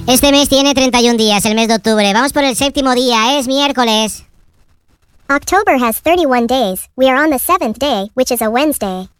Este mes tiene 31 días, el mes de octubre. Vamos por el séptimo día, es miércoles. October has 31 days. We are on the 7th day, which is a Wednesday.